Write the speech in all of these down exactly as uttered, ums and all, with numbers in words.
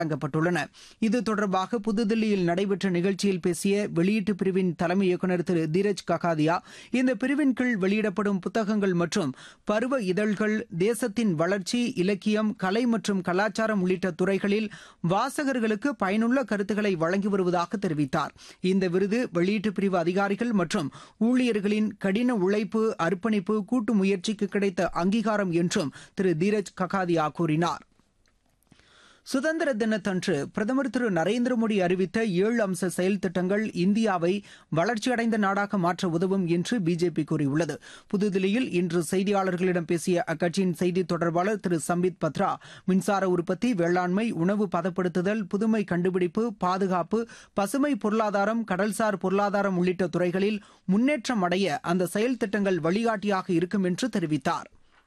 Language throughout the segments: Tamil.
வழங்கப்பட்டுள்ளன. இது தொடர்பாக புதுதில்லியில் நடைபெற்ற நிகழ்ச்சியில் பேசிய வெளியீட்டு பிரிவின் தலைமை இயக்குநர் திரு தீரஜ் ககாதியா, இந்த பிரிவின் கீழ் வெளியிடப்படும் புத்தகங்கள் மற்றும் பருவ இதழ்கள் தேசத்தின் வளர்ச்சி, இலக்கியம், கலை மற்றும் கலாச்சாரம் உள்ளிட்ட துறைகளில் வாசகர்களுக்கு பயனுள்ள கருத்துக்களை வழங்கி வருவதாக தெரிவித்தார். இந்த விருது வெளியீட்டு பிரிவு அதிகாரிகள் மற்றும் ஊழியர்களின் கடின உழைப்பு, அர்ப்பணிப்பு, கூட்டு முயற்சிக்கு கிடைத்த அங்கீகாரம் என்றும் திரு தீரஜ் ககாதியா கூறினார். சுதந்திர தினத்தன்று பிரதமர் திரு நரேந்திர மோடி அறிவித்த ஏழு அம்ச செயல் திட்டங்கள் இந்தியாவை வளர்ச்சியடைந்த நாடாக மாற்ற உதவும் என்று பிஜேபி கூறியுள்ளது. புதுதில்லியில் இன்று செய்தியாளர்களிடம் பேசிய அக்கட்சியின் செய்தி தொடர்பாளர் திரு சம்பித் பத்ரா, மின்சார உற்பத்தி, வேளாண்மை, உணவு பதப்படுத்துதல், புதுமை கண்டுபிடிப்பு, பாதுகாப்பு, பசுமை பொருளாதாரம், கடல்சார் பொருளாதாரம் உள்ளிட்ட துறைகளில் முன்னேற்றம் அடைய அந்த செயல் திட்டங்கள் வழிகாட்டியாக இருக்கும் என்று தெரிவித்தார்.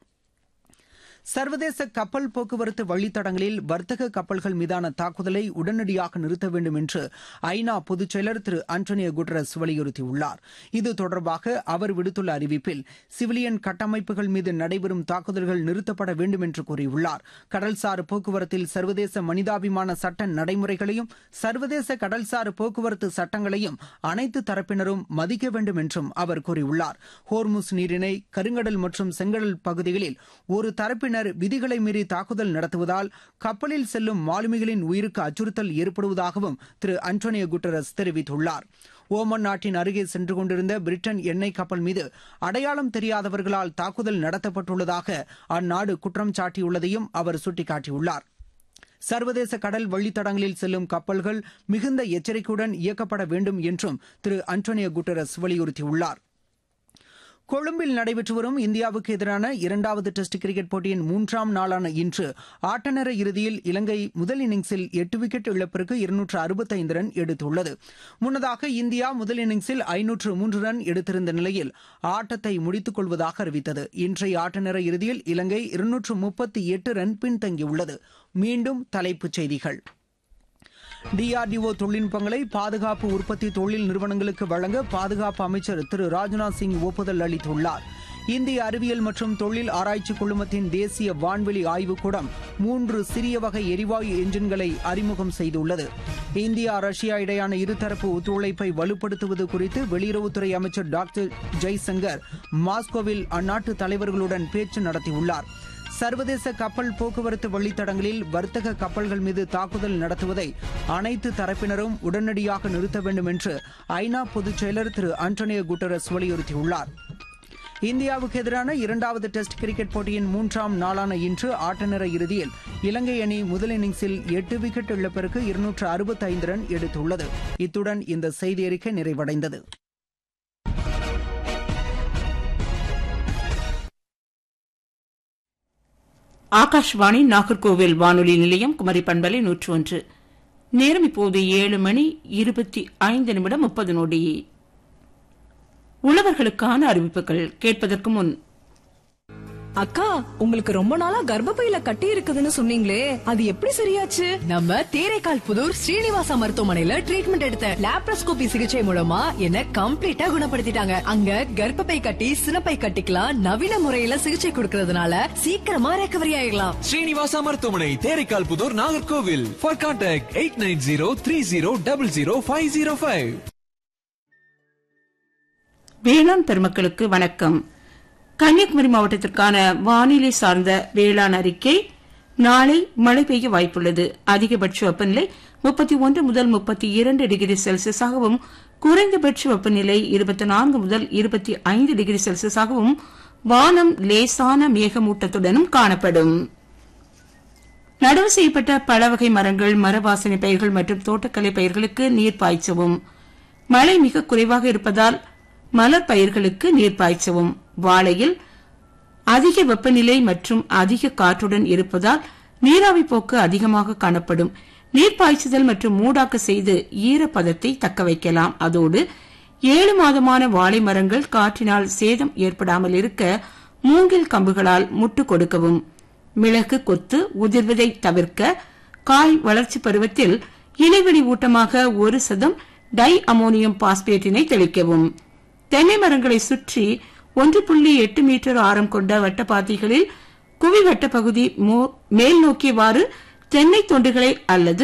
சர்வதேச கப்பல் போக்குவரத்து வழித்தடங்களில் வர்த்தக கப்பல்கள் மீதான தாக்குதலை உடனடியாக நிறுத்த வேண்டும் என்று ஐநா பொதுச் செயலர் திரு ஆண்டனியோ குட்டரஸ் வலியுறுத்தியுள்ளார். இது தொடர்பாக அவர் விடுத்துள்ள அறிவிப்பில், சிவிலியன் கட்டமைப்புகள் மீது நடைபெறும் தாக்குதல்கள் நிறுத்தப்பட வேண்டும் என்று கூறியுள்ளார். கடல்சார் போக்குவரத்தில் சர்வதேச மனிதாபிமான சட்ட நடைமுறைகளையும் சர்வதேச கடல்சார் போக்குவரத்து சட்டங்களையும் அனைத்து தரப்பினரும் மதிக்க வேண்டும் என்றும் அவர் கூறியுள்ளார். ஹோர்முஸ் நீரிணை, கருங்கடல் மற்றும் செங்கடல் பகுதிகளில் ஒரு தரப்பினர் விதிகளை மீறி தாக்குதல் நடத்துவதால் கப்பலில் செல்லும் மாலுமிகளின் உயிருக்கு அச்சுறுத்தல் ஏற்படுவதாகவும் திரு ஆண்டனியோ குட்டரஸ் தெரிவித்துள்ளார். ஓமன் நாட்டின் அருகே சென்று கொண்டிருந்த பிரிட்டன் எண்ணெய் கப்பல் மீது அடையாளம் தெரியாதவர்களால் தாக்குதல் நடத்தப்பட்டுள்ளதாக அந்நாடு குற்றம் சாட்டியுள்ளதையும் அவர் சுட்டிக்காட்டியுள்ளார். சர்வதேச கடல் வழித்தடங்களில் செல்லும் கப்பல்கள் மிகுந்த எச்சரிக்கையுடன் இயக்கப்பட வேண்டும் என்றும் திரு ஆண்டனியோ குட்டரஸ் வலியுறுத்தியுள்ளார். கொழும்பில் நடைபெற்று வரும் இந்தியாவுக்கு எதிரான இரண்டாவது டெஸ்ட் கிரிக்கெட் போட்டியின் மூன்றாம் நாளான இன்று ஆட்டநேர இறுதியில் இலங்கை முதல் இன்னிங்ஸில் எட்டு விக்கெட் இழப்பிற்கு இருநூற்று அறுபத்தைந்து ரன் எடுத்துள்ளது. முன்னதாக இந்தியா முதல் இன்னிங்ஸில் ஐநூற்று மூன்று ரன் எடுத்திருந்த நிலையில் ஆட்டத்தை முடித்துக் கொள்வதாக அறிவித்தது. இன்றைய ஆட்டநேர இறுதியில் இலங்கை இருநூற்று முப்பத்தி எட்டு ரன் பின்தங்கியுள்ளது. மீண்டும் தலைப்புச் செய்திகள். டிஆர்டிஓ தொழில்நுட்பங்களை பாதுகாப்பு உற்பத்தி தொழில் நிறுவனங்களுக்கு வழங்க பாதுகாப்பு அமைச்சர் திரு ராஜ்நாத் சிங் ஒப்புதல் அளித்துள்ளார். இந்திய அறிவியல் மற்றும் தொழில் ஆராய்ச்சி குழுமத்தின் தேசிய வான்வெளி ஆய்வுக்கூடம் மூன்று சிறிய வகை எரிவாயு என்ஜின்களை அறிமுகம் செய்துள்ளது. இந்தியா ரஷ்யா இடையான இருதரப்பு ஒத்துழைப்பை வலுப்படுத்துவது குறித்து வெளியுறவுத்துறை அமைச்சர் டாக்டர் ஜெய்சங்கர் மாஸ்கோவில் அந்நாட்டு தலைவர்களுடன் பேச்சு நடத்தியுள்ளார். சர்வதேச கப்பல் போக்குவரத்து வழித்தடங்களில் வர்த்தக கப்பல்கள் மீது தாக்குதல் நடத்துவதை அனைத்து தரப்பினரும் உடனடியாக நிறுத்த வேண்டும் என்று ஐநா பொதுச் செயலர் திரு ஆண்டனியோ குட்டரஸ் வலியுறுத்தியுள்ளார். இந்தியாவுக்கு எதிரான இரண்டாவது டெஸ்ட் கிரிக்கெட் போட்டியின் மூன்றாம் நாளான இன்று ஆட்டநேர இறுதியில் இலங்கை அணி முதல் இன்னிங்ஸில் எட்டு விக்கெட் இழப்பிற்கு இருநூற்று அறுபத்தைந்து ரன் எடுத்துள்ளது. இத்துடன் இந்த செய்தி அறிக்கை நிறைவடைந்தது. ஆகாஷ்வாணி நாகர்கோவில் வானொலி நிலையம், குமரி பண்பலை நூற்று ஒன்று. நேரம் இப்போது ஏழு மணி இருபத்தி ஐந்து நிமிடம் முப்பது நொடி. உழவர்களுக்கான அறிவிப்புகள் கேட்பதற்கு முன், அக்கா, உங்களுக்கு ரொம்ப நாளா கர்ப்பப்பையில கட்டி இருக்குதுன்னு சொன்னீங்களே, அது எப்படி சரியாச்சு? நம்ம தேரைக்கால் புதூர் ஸ்ரீனிவாசா மருத்துவமனையில ட்ரீட்மெண்ட் எடுத்த லாப்ரோஸ்கோபி சிகிச்சை மூலமா என்ன கம்ப்ளீட்டா குணப்படுத்திட்டாங்க. அங்க கர்ப்பப்பை கட்டி சினப்பை கட்டிக்கலாம் நவீன முறையில சிகிச்சை கொடுக்கறதுனால சீக்கிரமா ரெக்கவரி ஆயிடலாம். ஸ்ரீனிவாசா மருத்துவமனை, Theraikkal Pudur, Nagercoil. For contact eight nine zero three zero double zero five zero five. வேளாண் பெருமக்களுக்கு வணக்கம். கன்னியாகுமரி மாவட்டத்திற்கான வானிலை சார்ந்த வேளாண் அறிக்கை. நாளை மழை பெய்ய வாய்ப்புள்ளது. அதிகபட்ச வெப்பநிலை முப்பத்தி ஒன்று முதல் முப்பத்தி இரண்டு டிகிரி செல்சியஸாகவும், குறைந்தபட்ச வெப்பநிலை இருபத்தி நான்கு முதல் இருபத்தி ஐந்து டிகிரி செல்சியஸாகவும், வானம் லேசான மேகமூட்டத்துடனும் காணப்படும். நடவு செய்யப்பட்ட பல வகை மரங்கள், மரவாசனை பயிர்கள் மற்றும் தோட்டக்கலை பயிர்களுக்கு நீர் பாய்ச்சவும். மழை மிக குறைவாக இருப்பதால் மலர் பயிர்களுக்கு நீர் பாய்ச்சவும். வாழையில் அதிக வெப்பநிலை மற்றும் அதிக காற்றுடன் இருப்பதால் நீராவி போக்கு அதிகமாக காணப்படும். நீர் பாய்ச்சுதல் மற்றும் மூடாக்க செய்து ஈரப்பதத்தை தக்க வைக்கலாம். அதோடு ஏழு மாதமான வாழை மரங்கள் காற்றினால் சேதம் ஏற்படாமல் இருக்க மூங்கில் கம்புகளால் முட்டு கொடுக்கவும். மிளகு கொத்து உதிர்வதை தவிர்க்க காய் வளர்ச்சி பருவத்தில் இலைவெளி ஊட்டமாக ஒரு சதம் டை அமோனியம் பாஸ்பேட்டினை தெளிக்கவும். தென்னை மரங்களை சுற்றி ஒன்று புள்ளி எட்டு மீட்டர் ஆரம் கொண்ட வட்டப்பாத்திகளில் குவி வட்ட பகுதி மேல் நோக்கியவாறு தென்னை தொண்டுகளை அல்லது